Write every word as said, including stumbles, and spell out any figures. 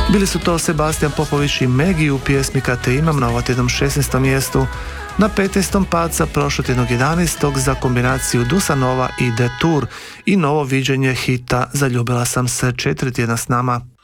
Bili su to Sebastian Popović i Megi u pjesmi Kad te imam na ovotjednom šesnaestom mjestu, na petnaestom paca prošlotjednog jedanaestog za kombinaciju Dusanova i Detour i novo viđenje hita Zaljubila sam se četiri tjedna s nama.